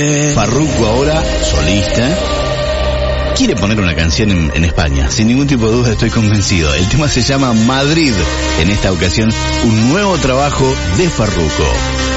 Farruko ahora, solista, quiere poner una canción en España. Sin ningún tipo de duda, estoy convencido. El tema se llama Madrid. En esta ocasión, un nuevo trabajo de Farruko.